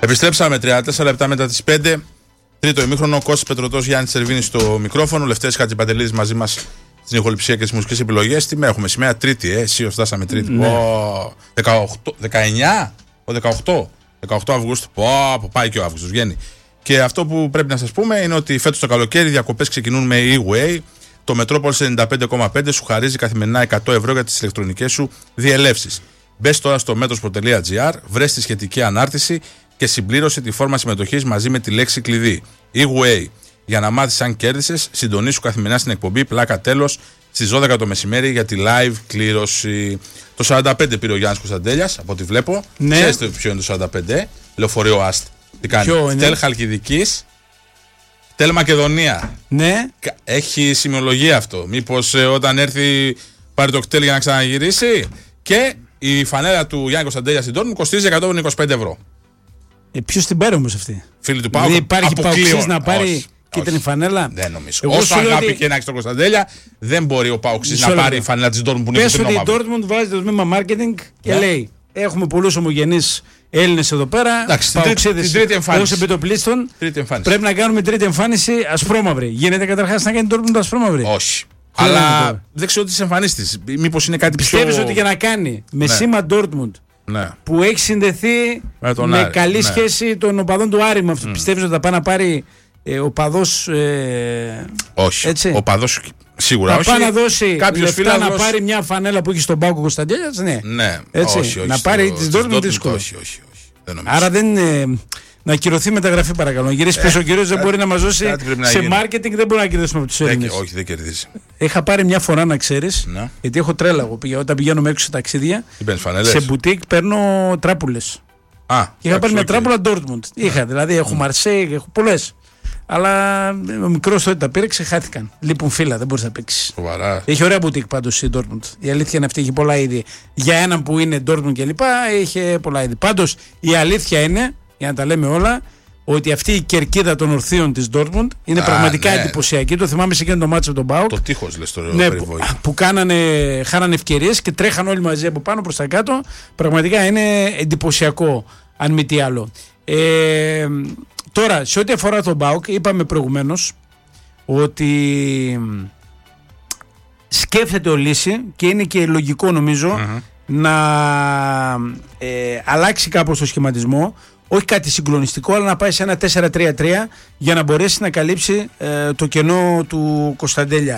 Επιστρέψαμε 34 λεπτά μετά τις 5. Τρίτο ημίχρονο. Κώστας Πετρωτός, Γιάννης Σερβίνης στο μικρόφωνο. Λευτέρης Χατζηπαντελίδης μαζί μας στην ηχοληψία και στις μουσικές επιλογές. Τι με έχουμε σήμερα, Τρίτη, εσύ φτάσαμε Τρίτη. Ναι. 19, 18 Αυγούστου. Πάει και ο Αύγουστος, βγαίνει. Και αυτό που πρέπει να σας πούμε είναι ότι φέτος το καλοκαίρι οι διακοπές ξεκινούν με E-Way. Το Metropolis 95,5 σου χαρίζει καθημερινά 100 ευρώ για τις ηλεκτρονικές σου διελεύσεις. Μπες τώρα στο metros.gr, βρες τη σχετική ανάρτηση και συμπλήρωσε τη φόρμα συμμετοχής μαζί με τη λέξη κλειδί. E-Way. Για να μάθεις αν κέρδισες, συντονίσου καθημερινά στην εκπομπή Πλάκα Τέλος στις 12 το μεσημέρι για τη live κλήρωση. Το 45 πήρε ο Γιάννης Κωνσταντέλιας, από ό,τι βλέπω. Ναι. Ξέρετε ποιο είναι το 45, λεωφορείο Άστ. Τι κάνει, Στέλ Χαλκιδικής, Στέλ Μακεδονία. Ναι. Έχει σημειολογία αυτό. Μήπως όταν έρθει πάρει το κτέλ για να ξαναγυρίσει. Και η φανέλα του Γιάννη Κωνσταντέλια στην Dortmund κοστίζει 125 ευρώ. Ποιος την πάρει όμως αυτή? Φίλοι του Πάου. Δηλαδή υπάρχει Παουξής να πάρει κίτρινη φανέλα? Δεν νομίζω. Όσο αγάπη και να έχει τον Κωνσταντέλια, δεν μπορεί ο Παουξής να πάρει φανέλα της Dortmund που είναι κίτρινο μαύρο. Πες ότι η Dortmund βάζει το τμήμα marketing και λέει: έχουμε πολλούς ομογενείς Έλληνες εδώ πέρα. Την τρίτη εμφάνιση. Πρέπει να κάνουμε τρίτη εμφάνιση ασπρόμαυρη. Γίνεται καταρχάς να κάνει Dortmund ασπρόμαυρη? Όχι. Αλλά δεν ξέρω τι τις εμφανίσεις. Μήπως είναι κάτι πιο. Πιστεύεις ότι για να κάνει με σήμα Dortmund, ναι, που έχει συνδεθεί με καλή σχέση των οπαδών του Άρη με αυτό, πιστεύεις ότι θα πάει να πάρει οπαδός? Όχι. Έτσι? Οπαδός σίγουρα όχι. Θα πάει να δώσει κάποιος λεφτά φίλαδος... να πάρει μια φανέλα που έχει στον Πάοκο Κωνσταντέλιας? Ναι. Ναι. Έτσι. Όχι, να πάρει τις Dortmund δύσκολο. Όχι. Δεν νομίζω. Άρα δεν είναι. Να ακυρωθεί μεταγραφή, παρακαλώ. Να γυρίσει πίσω ο κύριος, δεν μπορεί να μας δώσει. Σε marketing δεν μπορεί να κερδίσουμε από τους Έλληνες. Όχι, δεν κερδίζει. Είχα πάρει μια φορά, να ξέρεις, γιατί έχω τρέλα εγώ. Όταν πηγαίνουμε έξω σε ταξίδια, σε μπουτίκ παίρνω τράπουλες. Και είχα πάρει μια τράπουλα Dortmund. Είχα, δηλαδή έχω Marseille, έχω πολλές. Αλλά ο μικρός τότε τα πήρε, ξεχάθηκαν. Λείπουν φύλλα, δεν μπορείς να παίξεις. Σοβαρά. Έχει ωραία μπουτίκ πάντως η Dortmund. Η αλήθεια είναι αυτή, έχει πολλά είδη. Για έναν που είναι Dortmund κλπ. Είχε πολλά είδη. Πάντως η αλήθεια είναι, για να τα λέμε όλα, ότι αυτή η κερκίδα των ορθίων της Dortmund είναι πραγματικά εντυπωσιακή. Το θυμάμαι σε εκείνο το μάτσο τον Πάοκ. Το τείχος λες τώρα. Ναι, που χάνανε ευκαιρίες και τρέχαν όλοι μαζί από πάνω προς τα κάτω. Πραγματικά είναι εντυπωσιακό, αν μη τι άλλο. Τώρα, σε ό,τι αφορά τον ΠΑΟΚ, είπαμε προηγουμένως ότι σκέφτεται ο Λύση και είναι και λογικό νομίζω να αλλάξει κάπως το σχηματισμό. Όχι κάτι συγκλονιστικό, αλλά να πάει σε ένα 4-3-3 για να μπορέσει να καλύψει το κενό του Κωνσταντέλια.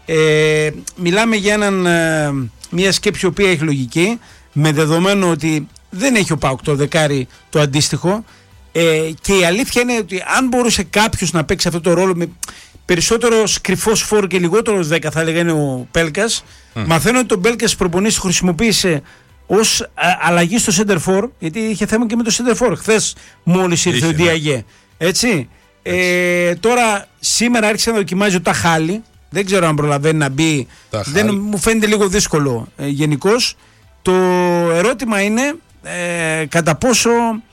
Μιλάμε για μια σκέψη η οποία έχει λογική, με δεδομένο ότι δεν έχει ο ΠΑΟΚ το δεκάρι το αντίστοιχο. Και η αλήθεια είναι ότι αν μπορούσε κάποιος να παίξει αυτό το ρόλο με περισσότερο κρυφός φόρ και λιγότερο 10, θα έλεγα, είναι ο Πέλκας. Μαθαίνω ότι τον Πέλκας προπονήσει χρησιμοποίησε ως αλλαγή στο center for, γιατί είχε θέμα και με το center for. Χθες μόλις ήρθε ο Διαγέ. Έτσι. Τώρα σήμερα άρχισε να δοκιμάζει ο Ταχάλη. Δεν ξέρω αν προλαβαίνει να μπει. Μου φαίνεται λίγο δύσκολο γενικώς. Το ερώτημα είναι κατά πόσο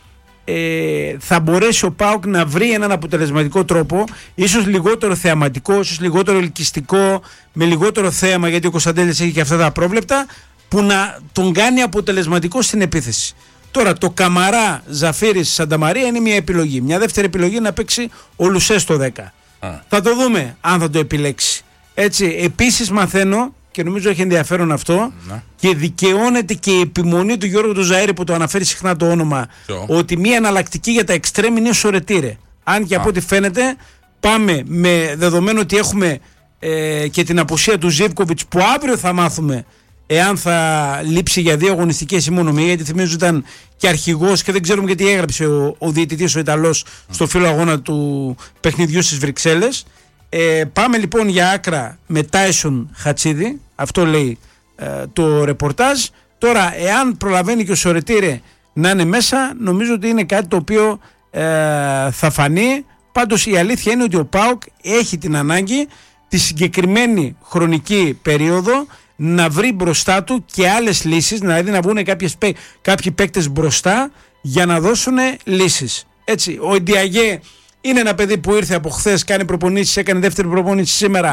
θα μπορέσει ο ΠΑΟΚ να βρει έναν αποτελεσματικό τρόπο, ίσως λιγότερο θεαματικό, ίσως λιγότερο ελκυστικό, με λιγότερο θέαμα, γιατί ο Κωνσταντέλης έχει και αυτά τα πρόβλεπτα, που να τον κάνει αποτελεσματικό στην επίθεση. Τώρα το Καμαρά, Ζαφίρης, Σανταμαρία είναι μια επιλογή. Μια δεύτερη επιλογή είναι να παίξει ο Λουσέ στο 10. Θα το δούμε αν θα το επιλέξει. Έτσι, επίσης μαθαίνω, και νομίζω έχει ενδιαφέρον αυτό, και δικαιώνεται και η επιμονή του Γιώργου του Ζαΐρη, που το αναφέρει συχνά το όνομα, ότι μια εναλλακτική για τα εξτρέμ είναι ο Σορετήρε. Αν και από ό,τι φαίνεται πάμε με δεδομένο ότι έχουμε και την απουσία του Ζίβκοβιτς, που αύριο θα μάθουμε εάν θα λείψει για 2 αγωνιστικές ή μόνο μία, γιατί θυμίζω ότι ήταν και αρχηγός και δεν ξέρουμε γιατί έγραψε ο διαιτητής ο Ιταλός στο φύλλο αγώνα του παιχνιδιού στις Βρυξέλλες. Πάμε λοιπόν για άκρα με Τάισον Χατσίδη, αυτό λέει το ρεπορτάζ. Τώρα εάν προλαβαίνει και ο Σορετήρε να είναι μέσα, νομίζω ότι είναι κάτι το οποίο θα φανεί. Πάντως η αλήθεια είναι ότι ο ΠΑΟΚ έχει την ανάγκη τη συγκεκριμένη χρονική περίοδο να βρει μπροστά του και άλλες λύσεις, δηλαδή να βγουν κάποιοι παίκτες μπροστά για να δώσουν λύσεις. Έτσι, ο Ντιαγέ είναι ένα παιδί που ήρθε από χθες, κάνει προπονήσεις, έκανε δεύτερη προπονήση σήμερα,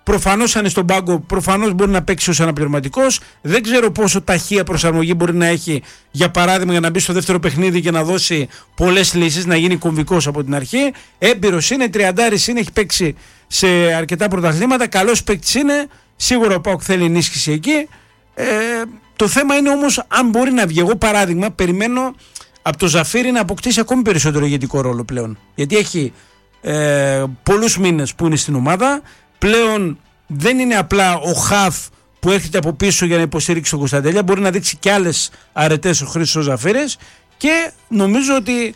Προφανώς αν είναι στον πάγκο, προφανώς μπορεί να παίξει ως αναπληρωματικός. Δεν ξέρω πόσο ταχεία προσαρμογή μπορεί να έχει, για παράδειγμα, για να μπει στο δεύτερο παιχνίδι και να δώσει πολλές λύσεις, να γίνει κομβικός από την αρχή. Έμπειρος είναι, τριαντάρης είναι, έχει παίξει σε αρκετά πρωταθλήματα. Καλός παίκτης είναι. Σίγουρα ο ΠΑΟΚ θέλει ενίσχυση εκεί. Το θέμα είναι όμως αν μπορεί να βγει. Εγώ, παράδειγμα, περιμένω από το Ζαφίρι να αποκτήσει ακόμη περισσότερο ηγετικό ρόλο πλέον. Γιατί έχει πολλούς μήνες που είναι στην ομάδα. Πλέον δεν είναι απλά ο χαφ που έρχεται από πίσω για να υποστηρίξει τον Κωνσταντέλια. Μπορεί να δείξει και άλλες αρετές ο Χρήστος Ζαφίρης. Και νομίζω ότι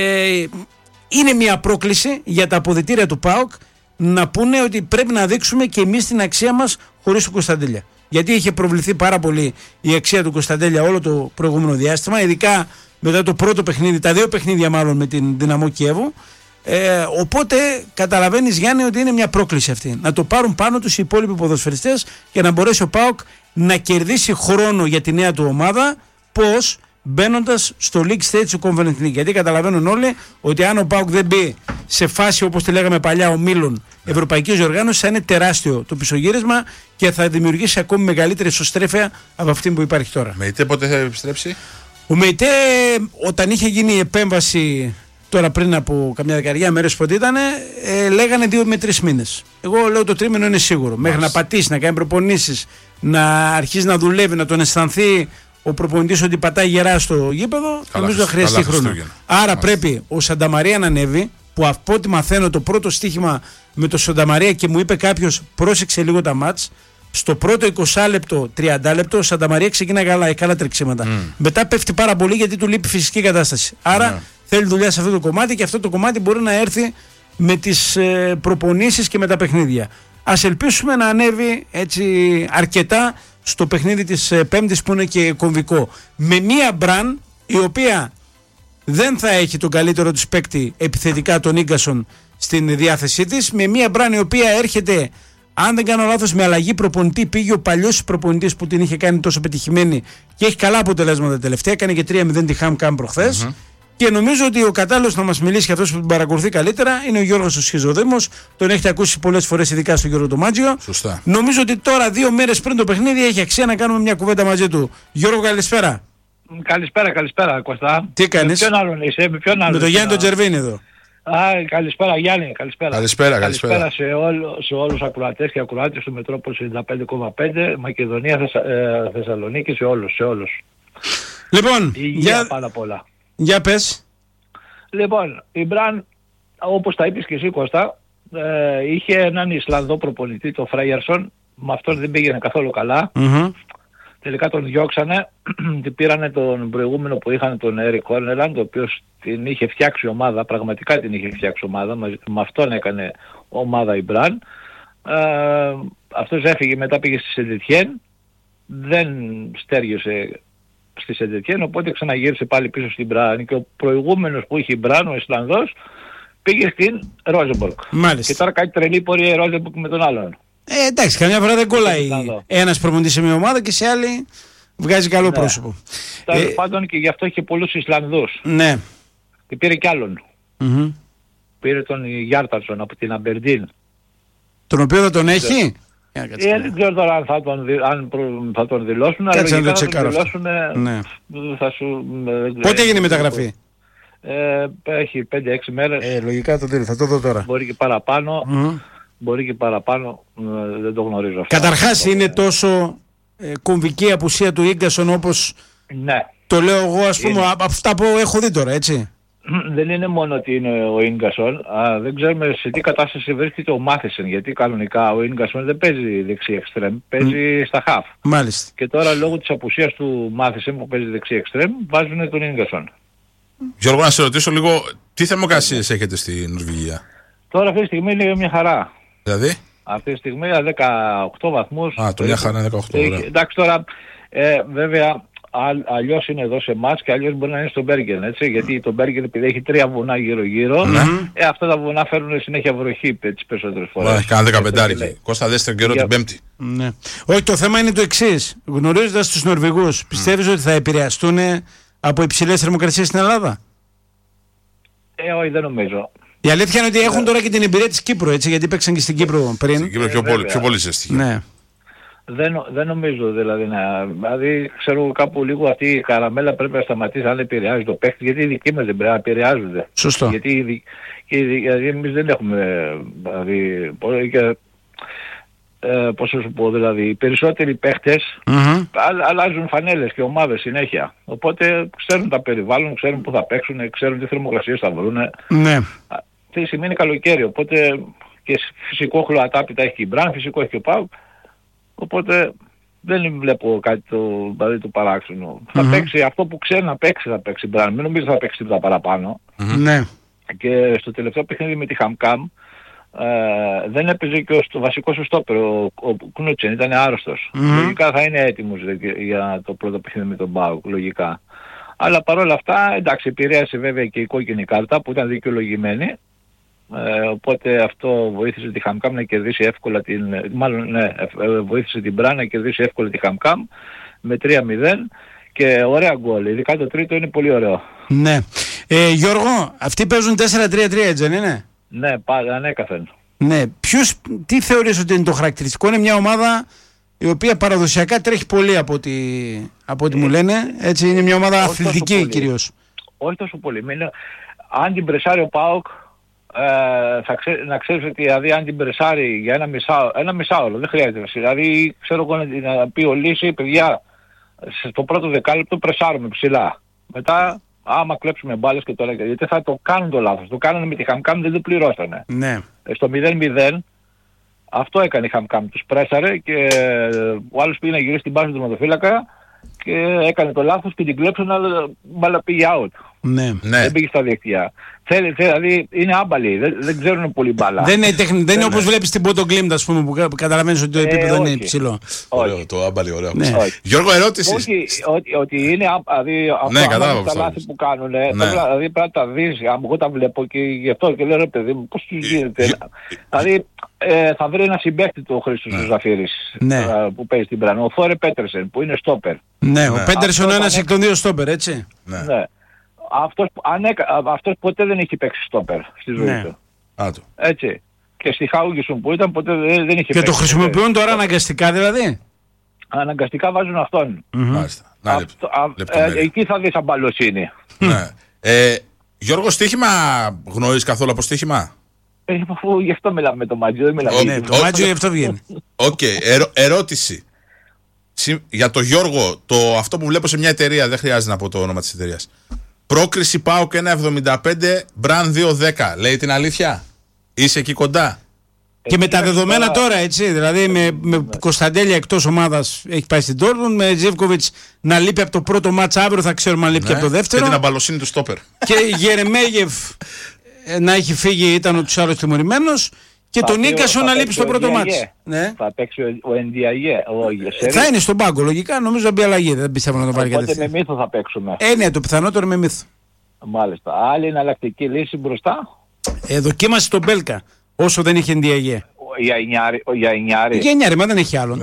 είναι μια πρόκληση για τα αποδυτήρια του ΠΑΟΚ να πούνε ότι πρέπει να δείξουμε και εμείς την αξία μας χωρίς τον Κωνσταντέλια. Γιατί είχε προβληθεί πάρα πολύ η αξία του Κωνσταντέλια όλο το προηγούμενο διάστημα, ειδικά μετά το πρώτο παιχνίδι, τα δύο παιχνίδια μάλλον με την Δυναμό Κιέβου. Οπότε καταλαβαίνεις, Γιάννη, ότι είναι μια πρόκληση αυτή. Να το πάρουν πάνω τους οι υπόλοιποι ποδοσφαιριστές για να μπορέσει ο ΠΑΟΚ να κερδίσει χρόνο για τη νέα του ομάδα. Πώς? Μπαίνοντας στο League Stage του Conference League. Γιατί καταλαβαίνουν όλοι ότι αν ο ΠΑΟΚ δεν μπει σε φάση, όπως τη λέγαμε παλιά, ομίλων ευρωπαϊκής οργάνωσης, θα είναι τεράστιο το πισωγύρισμα και θα δημιουργήσει ακόμη μεγαλύτερη ισοστρέφεια από αυτή που υπάρχει τώρα. ΜΕΙΤΕ πότε θα επιστρέψει? Ο ΜΕΙΤΕ, όταν είχε γίνει η επέμβαση τώρα πριν από καμιά δεκαετία μέρες πότε ήταν, λέγανε 2 με 3 μήνες. Εγώ λέω το τρίμηνο είναι σίγουρο. Μέχρι να πατήσει, να κάνει προπονήσεις, να αρχίσει να δουλεύει, να τον αισθανθεί ο προπονητής ότι πατάει γερά στο γήπεδο, νομίζω θα χρειαστεί χρόνο. Άρα πρέπει ο Σανταμαρία να ανέβει, που από ό,τι μαθαίνω το πρώτο στοίχημα με το Σανταμαρία και μου είπε κάποιος, πρόσεξε λίγο τα μάτς, στο πρώτο 20 λεπτό, 30 λεπτό, ο Σανταμαρία ξεκινάει καλά, έχει καλά τρεξίματα. Μετά πέφτει πάρα πολύ γιατί του λείπει φυσική κατάσταση. Άρα θέλει δουλειά σε αυτό το κομμάτι και αυτό το κομμάτι μπορεί να έρθει με τις προπονήσεις και με τα παιχνίδια. Ας ελπίσουμε να ανέβει έτσι αρκετά στο παιχνίδι της Πέμπτης που είναι και κομβικό. Με μία Μπραν η οποία δεν θα έχει τον καλύτερο της παίκτη επιθετικά, τον Ίγκασον, στην διάθεσή της. Με μία Μπραν η οποία έρχεται, αν δεν κάνω λάθος, με αλλαγή προπονητή. Πήγε ο παλιός προπονητής που την είχε κάνει τόσο πετυχημένη και έχει καλά αποτελέσματα τελευταία. Έκανε και 3-0 τη Χάμ προχθές. Και νομίζω ότι ο κατάλληλος να μας μιλήσει και αυτός που την παρακολουθεί καλύτερα είναι ο Γιώργος ο Σχιζοδήμος. Τον έχετε ακούσει πολλές φορές, ειδικά στον Γιώργο Τομάτζιο. Σωστά. Νομίζω ότι τώρα, 2 μέρες πριν το παιχνίδι, έχει αξία να κάνουμε μια κουβέντα μαζί του. Γιώργο, καλησπέρα. Καλησπέρα Κωστά. Τι κάνεις? Με ποιον άλλον είσαι? Με τον Γιάννη τον Τζερβίνη εδώ. Καλησπέρα Γιάννη, καλησπέρα. Καλησπέρα σε όλους τους ακροατές και ακροάτες του Μετρόπολη 95,5, Μακεδονία, Θεσσαλονίκη, σε όλους. Λοιπόν, για πάρα πολλά. Για πες. Λοιπόν, η Μπραν, όπως τα είπες και εσύ Κώστα, είχε έναν Ισλανδό προπονητή, τον Φράγερσον, με αυτόν δεν πήγαινε καθόλου καλά. Τελικά τον διώξανε και πήρανε τον προηγούμενο που είχαν, τον Έρικ Χόρνελαντ, ο οποίος την είχε φτιάξει ομάδα, πραγματικά την είχε φτιάξει ομάδα, με αυτόν έκανε ομάδα η Μπραν. Αυτός έφυγε, μετά πήγε στη Σεντετιέν, δεν στέργιωσε στη Σεντετιέν, οπότε ξαναγύρισε πάλι πίσω στην Μπραν και ο προηγούμενος που είχε η Μπραν, ο Ισλανδός, πήγε στην Ρόζεμπορκ. Και τώρα κάνει τρελή πορεία η Ρόζεμπορκ με τον άλλον. Εντάξει, καμιά φορά δεν κολλάει ένας προπονητής σε μια ομάδα και σε άλλη βγάζει καλό πρόσωπο. Τέλος πάντων, και γι' αυτό είχε πολλούς Ισλανδούς. Ναι. Και πήρε κι άλλον. Πήρε τον Γιάρταρσον από την Αμπερντίν. Τον οποίο δεν τον έχει? Δεν ξέρω τώρα αν θα τον δηλώσουν, αλλά λογικά θα τον δηλώσουν. Ναι. Πότε έγινε η μεταγραφή? Έχει 5-6 μέρες. Λογικά θα το δω τώρα. Μπορεί και παραπάνω. Μπορεί και παραπάνω, δεν το γνωρίζω αυτό. Καταρχάς είναι τόσο κομβική απουσία του Ίγκασον όπως το λέω εγώ, ας πούμε, από αυτά που έχω δει τώρα, έτσι. Δεν είναι μόνο ότι είναι ο Ίγκασον, δεν ξέρουμε σε τι κατάσταση βρίσκεται ο Μάθισεν, γιατί κανονικά ο Ίγκασον δεν παίζει δεξί εξτρέμ, παίζει στα χαφ. Μάλιστα. Και τώρα λόγω της απουσίας του Μάθισεν που παίζει δεξί εξτρέμ, βάζουν τον Ίγκασον. Γιώργο, να σε ρωτήσω λίγο, τι θερμοκρασίες έχετε στη Νορβηγία? Τώρα αυτή τη στιγμή είναι μια χαρά. Δηλαδή? Αυτή τη στιγμή 18 βαθμούς. Το μια χαρά είναι 18. Εντάξει τώρα, βέβαια, αλλιώς είναι εδώ σε εμάς και αλλιώς μπορεί να είναι στο Μπέργεν, έτσι, γιατί το Μπέργεν επειδή έχει 3 βουνά γύρω-γύρω, αυτά τα βουνά φέρνουν συνέχεια βροχή τις περισσότερες φορές. Κάνα 15. Κώστα, δες τον καιρό την Πέμπτη. Ναι. Όχι, το θέμα είναι το εξής. Γνωρίζοντας τους Νορβηγούς, πιστεύεις ότι θα επηρεαστούν από υψηλές θερμοκρασίες στην Ελλάδα? Όχι, δεν νομίζω. Η αλήθεια είναι ότι έχουν τώρα και την εμπειρία της Κύπρου, έτσι, γιατί παίξαν και στην Κύπρο πριν. Στην Κύπρο πιο πολύ ζεστή. Ναι. Δεν νομίζω δηλαδή ξέρω κάπου λίγο αυτή η καραμέλα πρέπει να σταματήσει αν επηρεάζει το παίχτη, γιατί οι δικοί μας δεν πρέπει να επηρεάζονται. Σωστό. Γιατί εμείς δεν έχουμε, δηλαδή, πώς θα σου πω, δηλαδή οι περισσότεροι παίχτες αλλάζουν φανέλες και ομάδες συνέχεια. Οπότε ξέρουν τα περιβάλλον, ξέρουν που θα παίξουν, ξέρουν τι θερμοκρασίες θα βρουν. Ναι. Τι σημαίνει καλοκαίρι, οπότε και φυσικό χλωατάπητα έχει και η Μπραν, φυσικό έχει και ο ΠΑΟΚ. Οπότε δεν βλέπω κάτι δηλαδή το παράξενο. Θα παίξει αυτό που ξέρει να παίξει, θα παίξει Μπραν. Μην νομίζω θα παίξει τίποτα παραπάνω. Ναι. Και στο τελευταίο παιχνίδι με τη Χαμκάμ δεν έπαιζε και ο βασικός σου στόπερ, ο Κνούτσεν, ήταν άρρωστος. Λογικά θα είναι έτοιμος για το πρώτο παιχνίδι με τον ΠΑΟΚ, λογικά. Αλλά παρόλα αυτά, εντάξει, επηρέασε βέβαια και η κόκκινη κάρτα που ήταν δικαιολογημένη. Οπότε αυτό βοήθησε τη Χαμκάμ να κερδίσει εύκολα βοήθησε την Μπραν να κερδίσει εύκολα τη Χαμκάμ με 3-0 και ωραία γκολ. Ειδικά το τρίτο είναι πολύ ωραίο. Ναι. Γιώργο, αυτοί παίζουν 4-3-3, έτσι δεν είναι? Ναι, ανέκαθεν. Ναι. Τι θεωρείς ότι είναι το χαρακτηριστικό? Είναι μια ομάδα η οποία παραδοσιακά τρέχει πολύ από ό,τι μου λένε. Έτσι, είναι μια ομάδα αθλητική κυρίως. Όχι τόσο πολύ. Αν την πρεσάρει ο ΠΑΟΚ, να ξέρεις ότι δηλαδή αν την πρεσάρει για ένα μισάωρο, δεν χρειάζεται. Δηλαδή ξέρω εγώ να πει ο Λύση, παιδιά, στο πρώτο δεκάλεπτο πρεσάρουμε ψηλά. Μετά άμα κλέψουμε μπάλες και τώρα, γιατί θα το κάνουν το λάθος. Το κάνανε με τη Χαμκάμ, δεν το πληρώσανε. Ναι. Στο 0-0 αυτό έκανε η Χαμκάμ. Τους πρέσαρε και ο άλλος πήγε να γυρίσει την μπάλα του τερματοφύλακα και έκανε το λάθος και την κλέψανε, αλλά μπάλα πήγε out. Ναι. Δεν πήγε στα δίκτυα. Δηλαδή είναι άμπαλοι, δεν ξέρουν πολύ μπάλα. Δεν είναι όπως βλέπεις την Πότο Γκλίμπτ, ας πούμε, που καταλαβαίνεις ότι το επίπεδο είναι υψηλό. Ωραίο, το άμπαλοι, ωραίο. Γιώργο, ερώτηση. Όχι, ότι είναι τα λάθη που κάνουν. Δηλαδή πρέπει να τα δεις. Εγώ τα βλέπω και γι' αυτό και λέω ρε παιδί μου, πώς τους γίνεται. Δηλαδή θα βρει ένα συμπαίχτη του Χρήστος Ζαφύρης που παίζει στην Μπραν. Ο Θόρε Πέτερσεν που είναι στόπερ. Ναι, ο Πέτερσεν είναι ένας εκ των δύο στόπερ, έτσι. Ναι. Αυτός ποτέ δεν έχει παίξει στόπερ στη ζωή του. Έτσι. Και στη Χάουγκισον που ήταν ποτέ δεν είχε παίξει. Και το χρησιμοποιούν τώρα αναγκαστικά δηλαδή? Αναγκαστικά βάζουν αυτόν. Εκεί θα δεις αμπαλοσύνη. Γιώργο, στοίχημα γνωρίζεις καθόλου από στοίχημα? Αφού γι' αυτό μιλάμε με τον Μάτζιο. Το Μάτζιο γι' αυτό βγαίνει. Οκ, ερώτηση. Για τον Γιώργο, αυτό που βλέπω σε μια εταιρεία, δεν χρειάζεται να πω το όνομα της εταιρείας. Πρόκριση ΠΑΟΚ 1,75, Μπραν 2,10. Λέει την αλήθεια? Είσαι εκεί κοντά? Και με τα δεδομένα τώρα, έτσι, δηλαδή με Κωνσταντέλια εκτός ομάδας έχει πάει στην Ντόρτμουντ, με Ζεύκοβιτς να λείπει από το πρώτο μάτς αύριο, θα ξέρουμε αν λείπει και από το δεύτερο. Και την αμπαλοσύνη του στόπερ. Και Γερεμέγεφ να έχει φύγει, ήταν ο τους άλλος τιμωρημένος. Και τον Νίκασο να λείπει στο πρώτο μάτς. Θα παίξει ο Ενδιαγέ. Θα είναι στον πάγκο, λογικά. Νομίζω να μπει αλλαγή. Δεν πιστεύω να το πάρει κατευθείαν. Οπότε με μύθο θα παίξουμε. Ναι, το πιθανότερο με μύθο. Μάλιστα. Άλλη εναλλακτική λύση μπροστά. Δοκίμασε τον Μπέλκα. Όσο δεν είχε Ενδιαγέ. Για Ενιάρη. Για Ενιάρη, μα δεν έχει άλλον.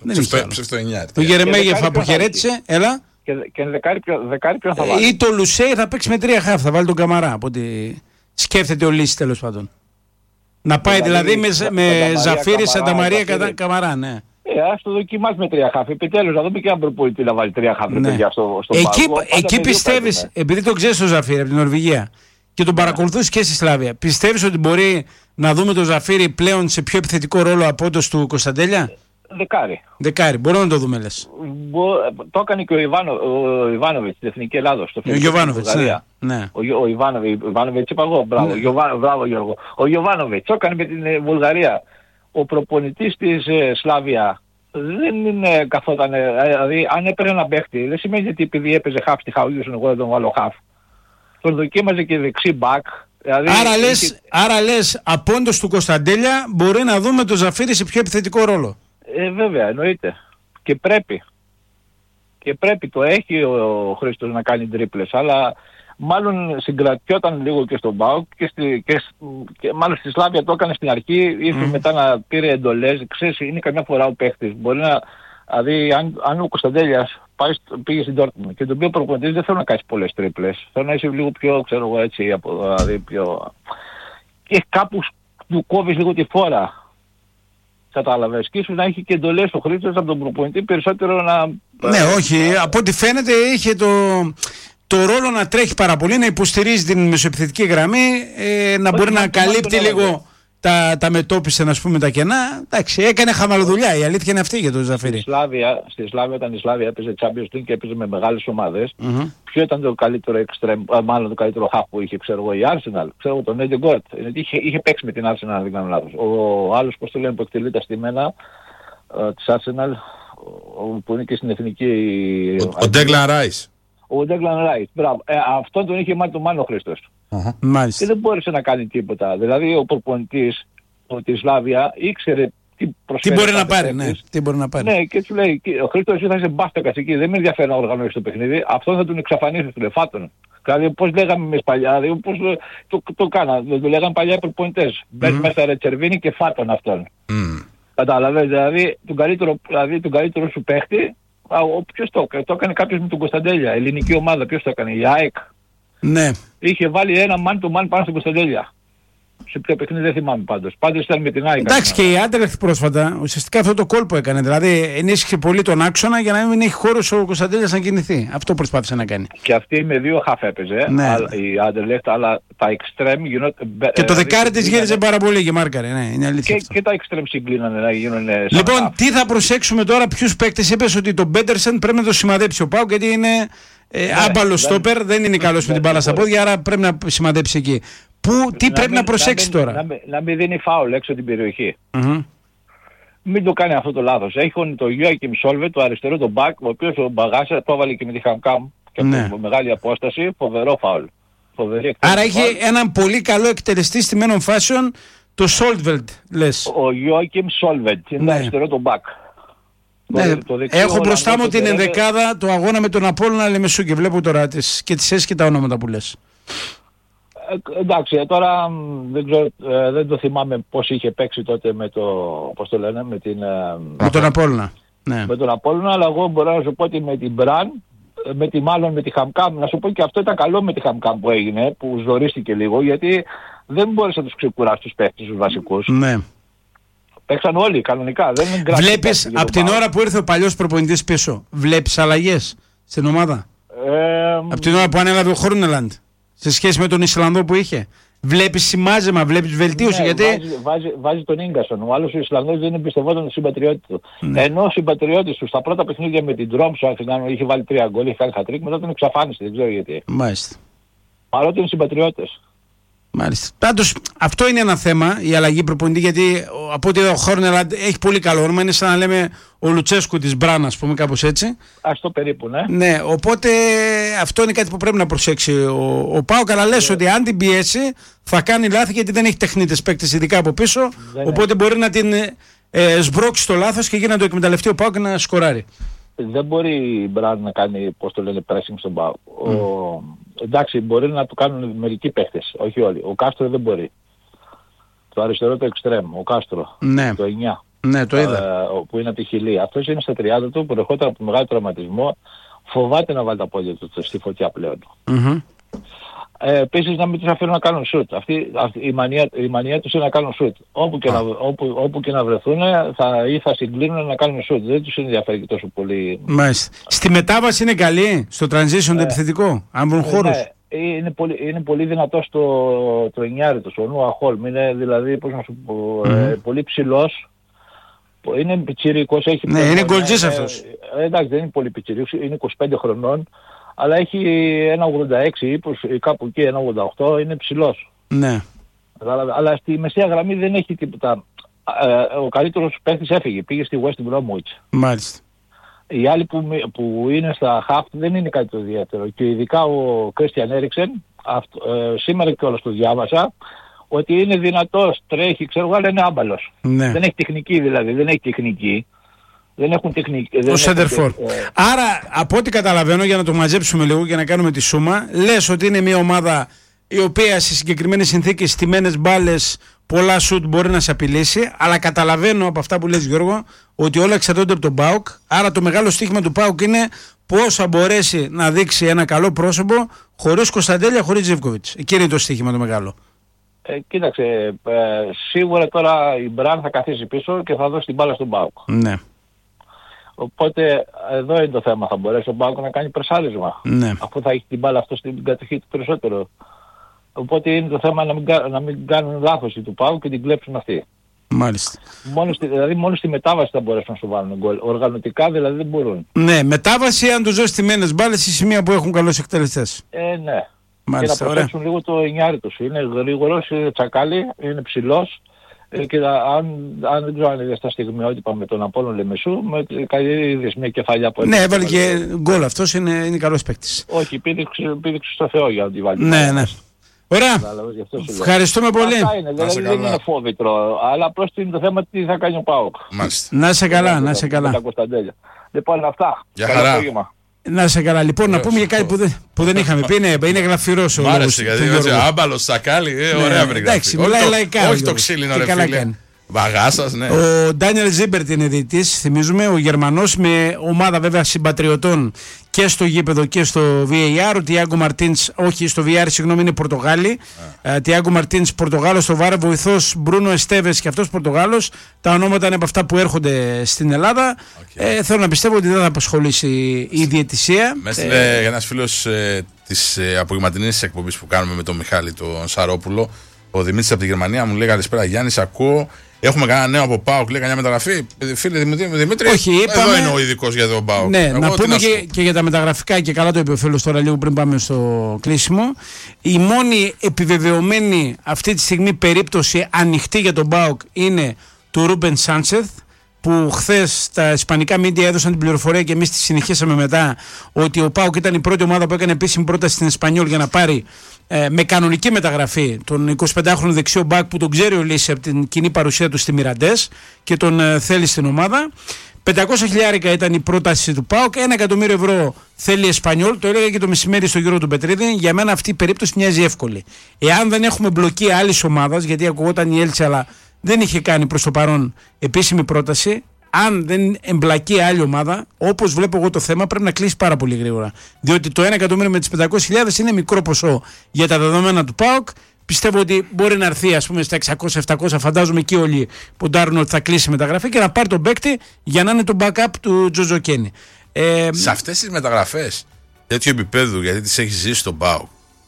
Το Γερεμέγεφ αποχαιρέτησε. Έλα. Και δεκάρι ποιον θα βάλει? Ή το Λουσέι θα παίξει με 3 χαφ. Θα βάλει τον Καμαρά. Από ό,τι σκέφτεται ο Λύσης τέλος πάντων. Να πάει δηλαδή με Ζαφύρη, Σανταμαρία, Καμαρά, ναι. Ας το δοκιμάσει με 3 χαφ. Επιτέλους, να δούμε και αν προπονητή να βάλει 3 χαφ στο πάγκο. Εκεί πιστεύεις, επειδή το ξέρεις τον Ζαφύρη από την Νορβηγία και τον παρακολουθούς και στη Σλάβια, πιστεύεις ότι μπορεί να δούμε τον Ζαφύρη πλέον σε πιο επιθετικό ρόλο από όντως του Κωνσταντέλια? Δεκάρι, μπορούμε να το δούμε, λες. Το έκανε και ο Ιβάνοβιτς στην Εθνική Ελλάδος. Ο Γιοβάνοβιτς, ναι. Ο Ιβάνοβιτς, είπα εγώ, μπράβο Γιώργο. Ο Γιοβάνοβιτς το έκανε με την Βουλγαρία. Ο προπονητής της Σλάβια δεν είναι καθόταν, δηλαδή αν έπαιρνε ένα παίχτη, δεν σημαίνει ότι επειδή έπαιζε χαφ στη Χαουγιούσον εγώ δεν τον βάλω χαφ. Τον δοκίμαζε και δεξί μπακ. Δηλαδή, άρα λες από όντως του Κωνσταντέλια μπορεί να δούμε τον Ζαφύρη σε πιο επιθετικό ρόλο. Βέβαια, εννοείται. Και πρέπει. Το έχει ο Χρήστος να κάνει τρίπλες, αλλά μάλλον συγκρατιόταν λίγο και στον ΠΑΟΚ και μάλλον στη Σλάβια το έκανε στην αρχή, ήρθε μετά να πήρε εντολές. Ξέρεις, είναι καμιά φορά ο παίχτης. Μπορεί να, δηλαδή αν ο Κωνσταντέλιας πήγε στην Ντόρτμουντ και τον οποίο προπονητής δεν θέλω να κάνει πολλές τρίπλες. Θέλω να είσαι λίγο πιο, ξέρω εγώ έτσι, δηλαδή πιο... και κάπου του κόβεις λίγο τη φόρα. Κατάλαβες. Και ίσως να έχει και εντολές ο Χρήστος από τον προπονητή περισσότερο να... Ναι, όχι. Από ό,τι φαίνεται είχε το ρόλο να τρέχει πάρα πολύ, να υποστηρίζει την μεσοεπιθετική γραμμή, να μπορεί να καλύπτει λίγο τα μετώπισε, να πούμε, τα κενά. Εντάξει, έκανε χαμαλοδουλειά. Η αλήθεια είναι αυτή για τον Ζαφίρι. Στη Σλάβια, όταν η Σλάβια έπαιζε Champions League και έπαιζε με μεγάλες ομάδες, ποιο ήταν το καλύτερο μάλλον το καλύτερο χαφ που είχε, ξέρω εγώ, η Arsenal, ξέρω εγώ, τον Έντε Γκότ. Είχε παίξει με την Arsenal, αν δεν κάνω λάθος. Ο άλλος, πώς το λένε, που εκτελεί τα στημένα της Arsenal, που είναι και στην εθνική... Ο Ντέγκλαν Ράις. Ο Ντέγκλαν Ράις, μπράβο. Αυτόν τον είχε μάθει το μάνο ο Χρήστος. Μάλιστα. Και δεν μπόρεσε να κάνει τίποτα. Δηλαδή ο προπονητής της Σλάβια ήξερε τι μπορεί να πάρει. Ναι, τι μπορεί να πάρει. Ναι, και του λέει, ο Χρήστος θα είσαι μπάστακας εκεί, δεν με ενδιαφέρει να οργανώσεις το παιχνίδι, αυτό θα τον εξαφανίσει, του λέει, φάτον. Δηλαδή πώς λέγαμε εμείς παλιά, δηλαδή πώς το κάναμε, το λέγαμε παλιά οι προπονητές. Μπες μέσα ρε Τσερβίνη και φάτον αυτόν. Κατάλαβες, δηλαδή τον καλύτερο σου παίχτη, ποιος το έκανε κάποιος με τον Κωνσταντέλια, ελληνική ομάδα, ποιος το έκανε, η ΑΕΚ. Ναι. Είχε βάλει ένα man to man πάνω στον Κωνσταντέλια. Σε ποιο παιχνίδι δεν θυμάμαι πάντως. Πάντως ήταν με την ΑΕΚ. Εντάξει, και η Άντερλεχτ πρόσφατα ουσιαστικά αυτό το κόλπο έκανε. Δηλαδή ενίσχυσε πολύ τον άξονα για να μην έχει χώρο ο Κωνσταντέλιας να κινηθεί. Αυτό προσπάθησε να κάνει. Και αυτή με δύο χαφ έπαιζε. Ναι. Η Άντερλεχτ, αλλά τα εξτρέμ γινόταν. Και το δεκάρι της γύριζε πάρα πολύ και μάρκαρε. Ναι, είναι αλήθεια. Και τα εξτρέμ συγκλίνανε να γίνουν. Λοιπόν, τι θα προσέξουμε τώρα, ποιους παίκτες? Είπες ότι τον Μπέντερσεν πρέπει να το σημαδέψει ο ΠΑΟΚ, γιατί είναι άμπαλο στόπερ, δεν είναι καλός με την μπάλα στα πόδια, άρα πρέπει να σημαδέψει εκεί. Τι πρέπει να προσέξει τώρα? Να μην δίνει φάουλ έξω την περιοχή. Μην το κάνει αυτό το λάθος. Έχουν το Γιώακιμ Σόλβετ, το αριστερό, τον μπακ, ο οποίος ο Μπαγάσα το έβαλε και με τη Χαμκάμ και από μεγάλη απόσταση, φοβερό φάουλ. Άρα έχει έναν πολύ καλό εκτελεστή στημένων φάσεων, το Σόλβετ, λες. Ο Γιώακιμ Σόλβετ, είναι αριστερό, τον μπακ. Ναι, έχω μπροστά μου την ενδεκάδα, το αγώνα με τον Απόλλωνα Λεμεσού και βλέπω τώρα και τις έσαι και τα ονόματα που λες. Εντάξει, τώρα δεν το θυμάμαι πώς είχε παίξει τότε με με τον Απόλλωνα. Ναι. Με τον Απόλλωνα, αλλά εγώ μπορώ να σου πω ότι με την Μπραν, με τη Χαμκάμ, να σου πω και αυτό ήταν καλό με τη Χαμκάμ που έγινε, που ζορίστηκε λίγο, γιατί δεν μπόρεσε να τους ξεκουράσει τους παίκτες τους βασικούς. Ναι. Παίξαν όλοι κανονικά. Βλέπεις από την ώρα που ήρθε ο παλιός προπονητής πίσω, βλέπεις αλλαγές στην ομάδα? Από την ώρα που ανέλαβε ο Χόρνελαντ, σε σχέση με τον Ισλανδό που είχε, βλέπεις σημάζεμα, βλέπεις βελτίωση? Ναι, γιατί βάζει τον Ίγκασον. Ο άλλος ο Ισλανδός δεν εμπιστευόταν τον συμπατριώτη του. Ναι. Ενώ ο συμπατριώτης του στα πρώτα παιχνίδια με την Τρόμσο, αν θυμάμαι, είχε βάλει 3 γκολ, είχε κάνει χατρίκ, μετά τον εξαφάνισε, δεν ξέρω γιατί. Μάλιστα. Παρότι είναι συμπατριώτες. Μάλιστα. Πάντως αυτό είναι ένα θέμα, η αλλαγή προπονητή, γιατί από ό,τι ο Χόρνελαντ έχει πολύ καλό όνομα, είναι σαν να λέμε ο Λουτσέσκου της Μπράν, ας πούμε, κάπως έτσι. Αυτό περίπου, ναι. Ναι, οπότε αυτό είναι κάτι που πρέπει να προσέξει ο ΠΑΟΚ, αλλά λες ότι αν την πιέσει θα κάνει λάθη, γιατί δεν έχει τεχνίτες παίκτες ειδικά από πίσω, οπότε μπορεί να την σμπρώξει το λάθος και εκεί να το εκμεταλλευτεί ο ΠΑΟΚ να σκοράρει. Δεν μπορεί η Μπραν να κάνει, πώς το λένε, pressing στον ΠΑΟΚ. Εντάξει, μπορεί να το κάνουν μερικοί παίχτες, όχι όλοι. Ο Κάστρο δεν μπορεί. Το αριστερό το εξτρέμ, ο Κάστρο, ναι. Το 9. Ναι, το είδα. Που είναι από τη Χιλή. Αυτός είναι στα 30 του, προερχόταν από μεγάλο τραυματισμό. Φοβάται να βάλει τα πόδια του στη φωτιά πλέον. Επίσης να μην τους αφήνουν να κάνουν σουτ. Η μανία τους είναι να κάνουν σουτ. Όπου και να βρεθούν θα συγκλίνουν να κάνουν σουτ. Δεν τους ενδιαφέρει και τόσο πολύ. Μάλιστα. Στη μετάβαση είναι καλή, στο transition το επιθετικό, αν βρουν χώρους. Ναι, είναι πολύ δυνατός το εννιάρι του, ο Νούα Χόλμ. Είναι δηλαδή, πώς να σου πω, πολύ ψηλός. Είναι πιτσιρίκος. Ναι, είναι γκολτζής αυτός. Εντάξει, δεν είναι πολύ πιτσιρίκος, είναι 25 χρονών. Αλλά έχει 1,86 ή κάπου εκεί 1,88, είναι ψηλός. Ναι. Αλλά στη μεσαία γραμμή δεν έχει τίποτα. Ο καλύτερος παίκτης έφυγε, πήγε στη West Bromwich. Μάλιστα. Οι άλλοι που είναι στα half δεν είναι κάτι το ιδιαίτερο. Και ειδικά ο Christian Eriksen, σήμερα κιόλας το διάβασα, ότι είναι δυνατός, τρέχει, ξέρω εγώ, αλλά είναι άμπαλος. Ναι. Δεν έχει τεχνική δηλαδή, δεν έχει τεχνική. Δεν έχουν τεχνική. Ο Σέντερφορ. Άρα, από ό,τι καταλαβαίνω, για να το μαζέψουμε λίγο και να κάνουμε τη σούμα, λες ότι είναι μια ομάδα η οποία σε συγκεκριμένες συνθήκες, στημένες μπάλες, πολλά σουτ μπορεί να σε απειλήσει. Αλλά καταλαβαίνω από αυτά που λες, Γιώργο, ότι όλα εξαρτώνται από τον ΠΑΟΚ. Άρα, το μεγάλο στοίχημα του ΠΑΟΚ είναι πώς θα μπορέσει να δείξει ένα καλό πρόσωπο χωρίς Κωνσταντέλια, χωρίς Ζίβκοβιτς. Εκεί είναι το στοίχημα το μεγάλο. Κοίταξε, σίγουρα τώρα η Μπραν θα καθίσει πίσω και θα δώσει την μπάλα στον ΠΑΟΚ. Ναι. Οπότε εδώ είναι το θέμα. Θα μπορέσει ο ΠΑΟΚ να κάνει πρεσάρισμα. Ναι. Αφού θα έχει την μπάλα αυτό στην κατοχή του περισσότερο. Οπότε είναι το θέμα να μην κάνουν λάθος του ΠΑΟΚ και την κλέψουν αυτοί. Μάλιστα. Μόνο στη μετάβαση θα μπορέσουν να σου βάλουν γκολ. Οργανωτικά δηλαδή δεν μπορούν. Ναι, μετάβαση αν τους δώσει τιμένες μπάλες στη σημεία που έχουν καλούς εκτελεστές. Ναι. Μάλιστα, και να προσέξουν λίγο το εννιάρι τους. Είναι γρήγορος, είναι τσακάλι, είναι ψηλός. Και αν δεν ξέρω αν είδες τα στιγμιότυπα με τον Απόλλων Λεμεσού, είδες μια κεφαλιά που ναι, έβαλε και γκολ. Αυτός είναι καλός παίκτης. Όχι, πήδηξε στο Θεό για να τη βάλει. Ναι. Ωραία. Ευχαριστούμε πολύ. Δηλαδή δεν είναι φόβητρο, αλλά απλώς είναι το θέμα τι θα κάνει ο ΠΑΟΚ. Να είσαι καλά, να είσαι καλά. Λοιπόν, αυτά. Γεια χαρά. Να είσαι καλά. Λοιπόν, να πούμε για κάτι που δεν είχαμε πει. Είναι γλαφυρός ο λόγος. Μ' άρεσε γιατί άμπαλος, τσακάλι, ωραία βρήκα. Εντάξει, μιλάει λαϊκά. Όχι το ξύλινο ρε φίλε. Βαγάσας, ναι. Ο Ντάνιελ Ζίμπερτ είναι διαιτητής, θυμίζουμε, ο Γερμανός, με ομάδα βέβαια συμπατριωτών και στο γήπεδο και στο VAR. Ο Τιάγκο Μαρτίνς, όχι στο VAR, συγγνώμη, είναι Πορτογάλοι. Τιάγκο Μαρτίνς Πορτογάλος, στο VAR βοηθός Μπρούνο Εστέβες και αυτός Πορτογάλος. Τα ονόματα είναι από αυτά που έρχονται στην Ελλάδα. Θέλω να πιστεύω ότι δεν θα απασχολήσει η διαιτησία. Με έστειλε ένας φίλος της απογευματινής εκπομπής που κάνουμε με τον Μιχάλη τον Σαρόπουλο. Ο Δημήτρης από τη Γερμανία μου λέει καλησπέρα Γιάννη, ακούω. Έχουμε κανένα νέο από ΠΑΟΚ, λέει κανένα μεταγραφή. Φίλε Δημήτρη, όχι, είπαμε, εδώ είναι ο ειδικός για τον ΠΑΟΚ. Ναι, να πούμε και για τα μεταγραφικά, και καλά το είπε ο φίλος τώρα λίγο πριν πάμε στο κλείσιμο. Η μόνη επιβεβαιωμένη αυτή τη στιγμή περίπτωση ανοιχτή για τον ΠΑΟΚ είναι του Ρούμπεν Σάντσεθ, που χθες τα ισπανικά μίντια έδωσαν την πληροφορία και εμείς τη συνεχίσαμε μετά, ότι ο ΠΑΟΚ ήταν η πρώτη ομάδα που έκανε επίσημη πρόταση στην Εσπανιόλ για να πάρει με κανονική μεταγραφή τον 25χρονο δεξιό μπακ που τον ξέρει ο Λύση από την κοινή παρουσία του στη Μιραντές και τον θέλει στην ομάδα. 500.000 ήταν η πρόταση του ΠΑΟΚ, 1 εκατομμύριο ευρώ θέλει η Εσπανιόλ. Το έλεγα και το μεσημέρι στο γύρο του Πετρίδη. Για μένα αυτή η περίπτωση μοιάζει εύκολη. Εάν δεν έχουμε μπλοκή άλλης ομάδας, γιατί ακουγόταν η Έλτσε, αλλά δεν είχε κάνει προς το παρόν επίσημη πρόταση. Αν δεν εμπλακεί άλλη ομάδα, όπως βλέπω εγώ το θέμα, πρέπει να κλείσει πάρα πολύ γρήγορα. Διότι το 1 εκατομμύριο με τις 500.000 είναι μικρό ποσό για τα δεδομένα του ΠΑΟΚ. Πιστεύω ότι μπορεί να έρθει, ας πούμε, στα 600-700. Φαντάζομαι εκεί όλοι ποντάρουν ότι θα κλείσει η μεταγραφή και να πάρει τον παίκτη για να είναι το backup του Τζοτζο Κένι. Σε αυτές τις μεταγραφές τέτοιου επίπεδου, γιατί τις έχει ζήσει στον ΠΑΟΚ,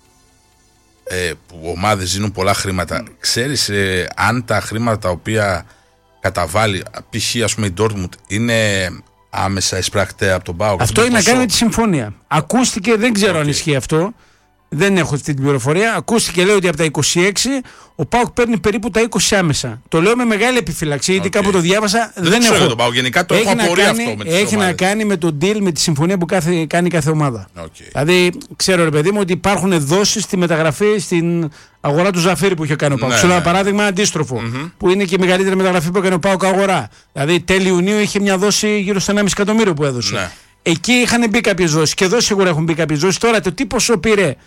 που ομάδες δίνουν πολλά χρήματα, ξέρεις αν τα χρήματα τα οποία καταβάλει, π.χ. ας πούμε η Ντόρτμουντ, είναι άμεσα εισπρακτέα από τον ΠΑΟΚ? Αυτό είναι να κάνει με τη συμφωνία. Ακούστηκε, δεν ξέρω αν ισχύει αυτό. Δεν έχω αυτή την πληροφορία. Ακούστηκε, λέει, ότι από τα 26 ο ΠΑΟΚ παίρνει περίπου τα 20 άμεσα. Το λέω με μεγάλη επιφύλαξη, γιατί κάπου το διάβασα. Δεν ξέρω έχω. τον ΠΑΟΚ. Γενικά το έχω απορία αυτό με τις έχει να κάνει με το deal, με τη συμφωνία που κάνει κάθε ομάδα. Δηλαδή, ξέρω ρε παιδί μου ότι υπάρχουν δόσεις στη μεταγραφή στην αγορά του Ζαφύρη που είχε κάνει ο ΠΑΟΚ. Σου λέω ένα παράδειγμα αντίστροφο. Που είναι και η μεγαλύτερη μεταγραφή που έκανε ο ΠΑΟΚ αγορά. Δηλαδή, τέλη Ιουνίου είχε μια δόση γύρω στα 1,5 εκατομμύριο που έδωσε. Ναι. Εκεί είχαν μπει κάποιες δόσεις. Και εδώ σίγουρα έχουν μπει κάποιες δόσεις. Τώρα το τι ποσό πήρε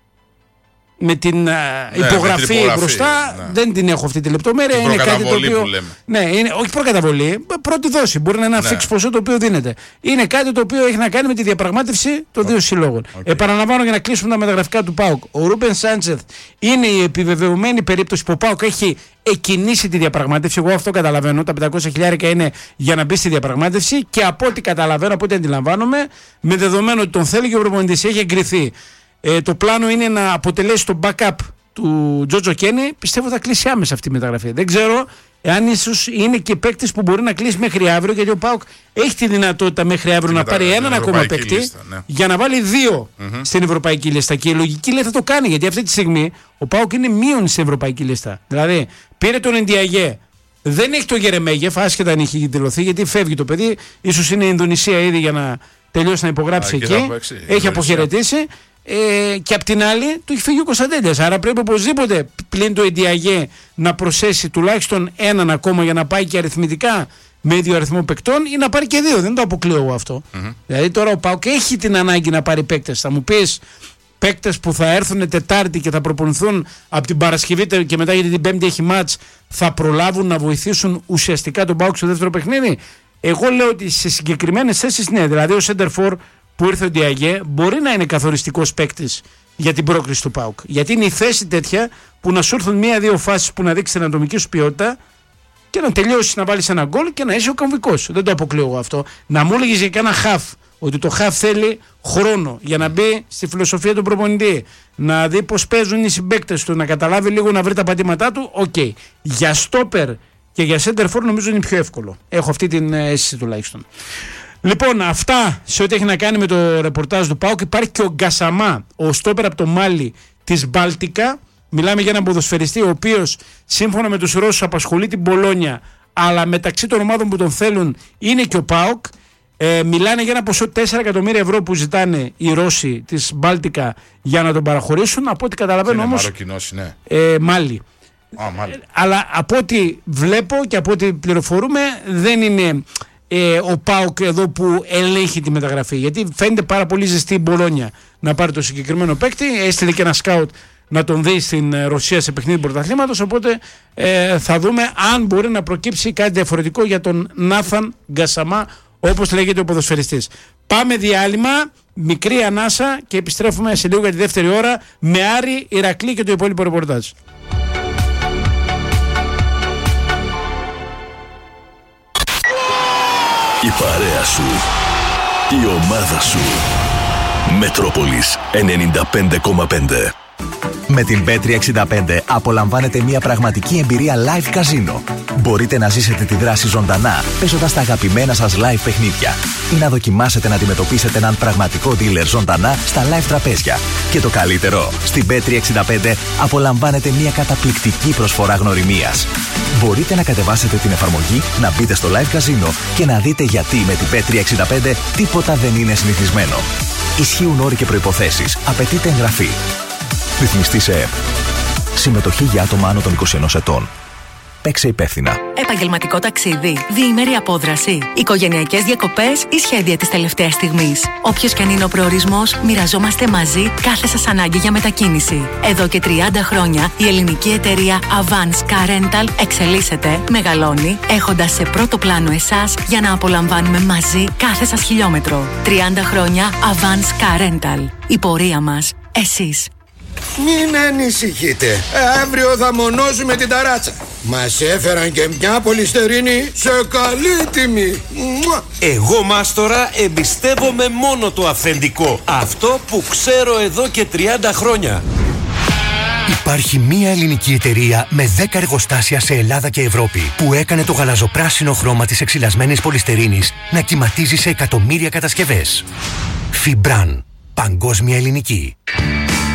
με την υπογραφή μπροστά, δεν την έχω αυτή τη λεπτομέρεια. Είναι κάτι το οποίο. Ναι, είναι, όχι προκαταβολή, πρώτη δόση. Μπορεί να είναι ένα fix ποσό το οποίο δίνεται. Είναι κάτι το οποίο έχει να κάνει με τη διαπραγμάτευση των δύο συλλόγων. Επαναλαμβάνω για να κλείσουμε τα μεταγραφικά του ΠΑΟΚ. Ο Ρούμπεν Σάντσεθ είναι η επιβεβαιωμένη περίπτωση που ο ΠΑΟΚ έχει εκκινήσει τη διαπραγμάτευση. Εγώ αυτό καταλαβαίνω. Τα 500.000 είναι για να μπει στη διαπραγμάτευση και από ό,τι καταλαβαίνω, από ό,τι αντιλαμβάνομαι, με δεδομένο ότι τον θέλει και ο προπονητής έχει εγκριθεί. Το πλάνο είναι να αποτελέσει το backup του Τζοτζο Κένι. Πιστεύω θα κλείσει άμεσα αυτή η μεταγραφή. Δεν ξέρω εάν ίσως είναι και παίκτης που μπορεί να κλείσει μέχρι αύριο, γιατί ο ΠΑΟΚ έχει τη δυνατότητα μέχρι αύριο να πάρει έναν ακόμα παίκτη για να βάλει δύο στην ευρωπαϊκή λίστα. Και η λογική λέει θα το κάνει, γιατί αυτή τη στιγμή ο ΠΑΟΚ είναι μείον στην ευρωπαϊκή λίστα. Δηλαδή πήρε τον Εντιαγέ. Δεν έχει τον Γερεμέγεφ, άσχετα αν έχει δηλωθεί, γιατί φεύγει το παιδί. Ίσως είναι η Ινδονησία ήδη για να τελειώσει να υπογράψει εκεί. Έχει αποχαιρετήσει. Και απ' την άλλη του έχει φύγει ο Κωνσταντέλιας. Άρα πρέπει οπωσδήποτε πλην το Εντιαγέ να προσθέσει τουλάχιστον έναν ακόμα για να πάει και αριθμητικά με ίδιο αριθμό παικτών ή να πάρει και δύο. Δεν το αποκλείω εγώ αυτό. Δηλαδή τώρα ο ΠΑΟΚ έχει την ανάγκη να πάρει παίκτες. Θα μου πεις παίκτες που θα έρθουν Τετάρτη και θα προπονηθούν από την Παρασκευή και μετά, γιατί την Πέμπτη έχει μάτς, θα προλάβουν να βοηθήσουν ουσιαστικά τον ΠΑΟΚ στο δεύτερο παιχνίδι? Εγώ λέω ότι σε συγκεκριμένες θέσεις ναι. Δηλαδή ο Σέντερφορ που ήρθε ο Ντιαγέ μπορεί να είναι καθοριστικός παίκτης για την πρόκριση του ΠΑΟΚ. Γιατί είναι η θέση τέτοια που να σου έρθουν 1-2 φάσεις που να δείξει την ατομική σου ποιότητα και να τελειώσει να βάλει ένα γκολ και να είσαι ο κομβικός. Δεν το αποκλείω εγώ αυτό. Να μου έλεγε για κάνα χαφ ότι το χαφ θέλει χρόνο για να μπει στη φιλοσοφία του προπονητή, να δει πώς παίζουν οι συμπαίκτες του, να καταλάβει λίγο, να βρει τα πατήματά του. Οκ. Για στόπερ και για center for νομίζω είναι πιο εύκολο. Έχω αυτή την αίσθηση τουλάχιστον. Λοιπόν, αυτά σε ό,τι έχει να κάνει με το ρεπορτάζ του ΠΑΟΚ. Υπάρχει και ο Γκασαμά, ο στόπερ από το Μάλι της Μπάλτικα. Μιλάμε για έναν ποδοσφαιριστή ο οποίος σύμφωνα με τους Ρώσους απασχολεί την Πολόνια, αλλά μεταξύ των ομάδων που τον θέλουν είναι και ο ΠΑΟΚ. Μιλάνε για ένα ποσό 4 εκατομμύρια ευρώ που ζητάνε οι Ρώσοι της Μπάλτικα για να τον παραχωρήσουν. Από ό,τι καταλαβαίνω όμως. Μαροκινός, ναι. Μάλι. Αλλά από ό,τι βλέπω και από ό,τι πληροφορούμε, δεν είναι ο ΠΑΟΚ εδώ που ελέγχει τη μεταγραφή. Γιατί φαίνεται πάρα πολύ ζεστή η Μπολόνια να πάρει το συγκεκριμένο παίκτη. Έστειλε και ένα σκάουτ να τον δει στην Ρωσία σε παιχνίδι πρωταθλήματος. Οπότε θα δούμε αν μπορεί να προκύψει κάτι διαφορετικό για τον Νάθαν Γκασαμά, όπως λέγεται ο ποδοσφαιριστής. Πάμε διάλειμμα, μικρή ανάσα και επιστρέφουμε σε λίγο για τη δεύτερη ώρα με Άρη, Ηρακλή και το υπόλοιπο ρεπορτάζ. Η παρέα σου, η ομάδα σου. Μετρόπολης 95,5. Με την Bet365 απολαμβάνετε μια πραγματική εμπειρία live καζίνο. Μπορείτε να ζήσετε τη δράση ζωντανά, παίζοντας τα αγαπημένα σας live παιχνίδια ή να δοκιμάσετε να αντιμετωπίσετε έναν πραγματικό dealer ζωντανά στα live τραπέζια. Και το καλύτερο, στην Bet365 απολαμβάνετε μια καταπληκτική προσφορά γνωριμίας. Μπορείτε να κατεβάσετε την εφαρμογή, να μπείτε στο live καζίνο και να δείτε γιατί με την Bet365 τίποτα δεν είναι συνηθισμένο. Ισχύουν όροι και προϋποθέσεις. Απαιτείται εγγραφή. Ρυθμιστή σε ΕΠ. Συμμετοχή για άτομα άνω των 21 ετών. Παίξε υπεύθυνα. Επαγγελματικό ταξίδι, διήμερη απόδραση, οικογενειακές διακοπές ή σχέδια της τελευταίας στιγμής. Όποιος και αν είναι ο προορισμός, μοιραζόμαστε μαζί κάθε σας ανάγκη για μετακίνηση. Εδώ και 30 χρόνια η ελληνική εταιρεία Avance Car Rental εξελίσσεται, μεγαλώνει, έχοντας σε πρώτο πλάνο εσάς για να απολαμβάνουμε μαζί κάθε σας χιλιόμετρο. 30 χρόνια Avance Car Rental. Η πορεία μας, εσείς. Μην ανησυχείτε, αύριο θα μονώσουμε την ταράτσα. Μας έφεραν και μια πολυστερίνη σε καλή τιμή. Εγώ μάστορα εμπιστεύομαι μόνο το αυθεντικό. Αυτό που ξέρω εδώ και 30 χρόνια. Υπάρχει μία ελληνική εταιρεία με 10 εργοστάσια σε Ελλάδα και Ευρώπη που έκανε το γαλαζοπράσινο χρώμα της εξυλασμένης πολυστερίνης να κυματίζει σε εκατομμύρια κατασκευές. Φιμπραν. Παγκόσμια ελληνική.